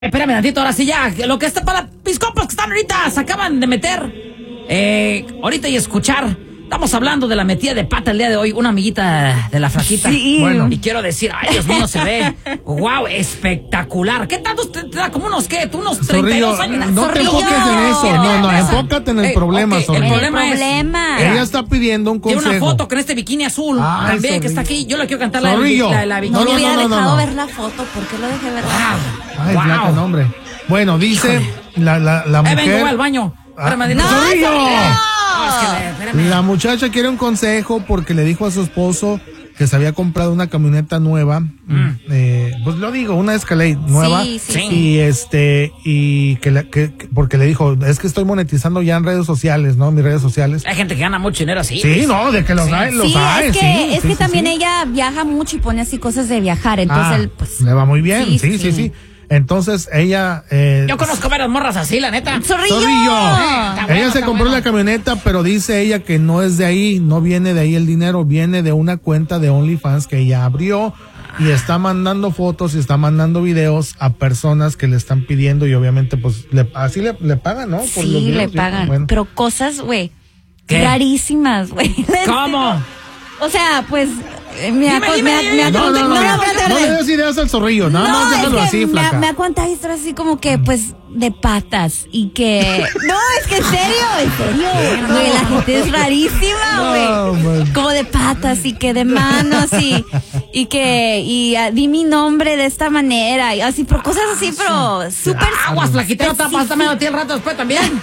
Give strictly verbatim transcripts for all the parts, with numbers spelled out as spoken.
Espérame tantito, ahora sí ya. Lo que está para mis compas que están ahorita, se acaban de meter. Eh, ahorita y escuchar. Estamos hablando de la metida de pata el día de hoy. Una amiguita de la flaquita. Sí. Bueno. Y quiero decir, ay, Dios mío, se ve. Wow, espectacular. ¿Qué tanto te, te da? Como unos, ¿qué? ¿Tú unos treinta y dos Zorrillo, años? no te Zorrillo. enfoques en eso. No, no, enfócate en el Eh, problema, ok, Zorrillo. El problema El es... problema. Ella está pidiendo un Tiene consejo. una foto con este bikini azul. Ay, también, que Zorrillo. está aquí. Yo le quiero cantar la, Zorrillo. la, la bikini. No, le hubiera no, no, dejado no. ver la foto. ¿Por qué lo dejé ver? Wow. Ay, wow. flaca, no, hombre. Bueno, dice la, la, la Eh, mujer. vengo, voy al baño. Ah, Espérame, ¡No, Zorrillo! Zorrillo! No, es que, espérame. La muchacha quiere un consejo porque le dijo a su esposo que se había comprado una camioneta nueva, Mm. eh, pues lo digo, una Escalade nueva, Sí, sí, Sí. y este y que, la- que- que- porque le dijo, es que estoy monetizando ya en redes sociales, ¿no? Mis redes sociales. Hay gente que gana mucho dinero así. Sí, no, de que los Sí. hay, los Sí, hay, es que, sí, es sí, que sí, también sí. ella viaja mucho y pone así cosas de viajar. Entonces, Ah, él, pues. le va muy bien, sí, sí, sí. sí. Entonces ella eh, Yo conozco varias morras así, la neta. ¡Zorrillo! Zorrillo. Está bueno, Ella se está compró bueno. la camioneta, pero dice ella que no es de ahí, no viene de ahí el dinero, viene de una cuenta de OnlyFans que ella abrió y está mandando fotos y está mandando videos a personas que le están pidiendo y obviamente pues le, así le, le pagan, ¿no? Por los Sí, le videos, pagan. bueno. Pero cosas, güey. ¿Qué? Rarísimas, güey. ¿Cómo? O sea, pues. eh, Me ha, Dime, con- dime, me ha- dime, me ha No, no, contado- no, no, espérate, no espérate. le des ideas al Zorrillo, nada No, más déjalo es que así, me, flaca. ha- me ha contado historias así como que, pues, de patas y que... No, es que en serio, en serio. Güey, la gente es rarísima, No, güey. man. Como de patas y que de manos y, y que... Y ah, di mi nombre de esta manera y así, pero cosas así, pero súper... Aguas, flaquitero, está pasando medio el rato después también.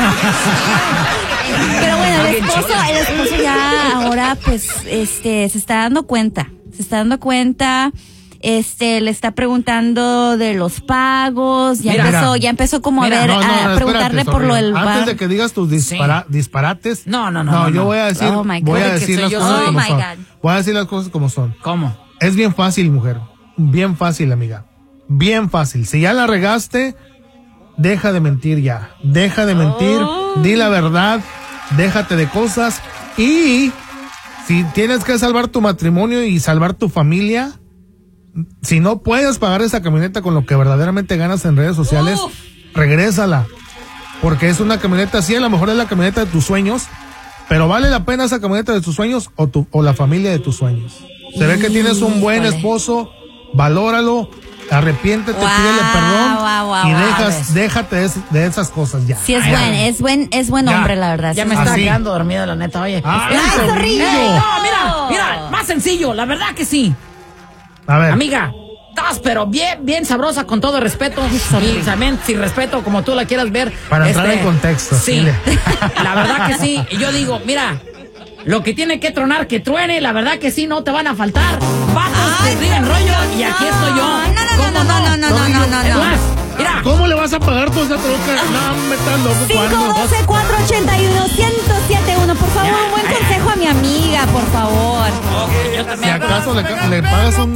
Pero bueno, el Bien esposo, chido. el esposo ya ahora pues este se está dando cuenta, se está dando cuenta, este le está preguntando de los pagos, ya Mira. empezó, ya empezó como Mira, a ver, No, no, a no, espérate, preguntarle por lo del Zorrillo. bar. Antes de que digas tus dispara- disparates. No, no, no, No, no, yo no. voy a decir, Oh, my God. voy a Que decir soy las yo, cosas soy- como Oh, my son. God. Voy a decir las cosas como son. ¿Cómo? Es bien fácil, mujer. Bien fácil, amiga. Bien fácil. Si ya la regaste, deja de mentir ya. Deja de mentir. Oh. Di la verdad. Déjate de cosas. Y si tienes que salvar tu matrimonio y salvar tu familia, si no puedes pagar esa camioneta con lo que verdaderamente ganas en redes sociales, Uf. regrésala. Porque es una camioneta, sí, a lo mejor es la camioneta de tus sueños, pero ¿vale la pena esa camioneta de tus sueños o, tu, o la familia de tus sueños? Se ve que tienes un buen Híjole. esposo, valóralo, arrepiéntete, Wow, pídele perdón wow, wow, y wow. dejas, déjate de, es- de esas cosas ya. Sí es Ay, buen, ay. es buen, es buen Ya. hombre, la verdad. Ya sí. me está Así. quedando dormido, la neta, oye. Ay, ¡Ay, Zorrillo! Ey, no, mira, mira, más sencillo, la verdad que sí. A ver, Amiga, estás pero bien, bien sabrosa con todo respeto. Y también sin respeto, como tú la quieras ver. Para entrar en contexto, Sí, dile. la verdad que sí. Y yo digo, mira, lo que tiene que tronar, que truene, la verdad que sí, no te van a faltar. Patos que ríen rollo y aquí estoy yo. No, no, no, ¿Cómo no, no, no, no, no, no, Es no. más, mira, ¿cómo le vas a pagar toda esa troca? No, me estás loco. cinco ¿Cuándo? doce cuatro ochenta y uno ciento siete uno, por favor, Ya, un buen ay, consejo a mi amiga, por favor. ok, yo Si también. acaso le, ca- le pagas un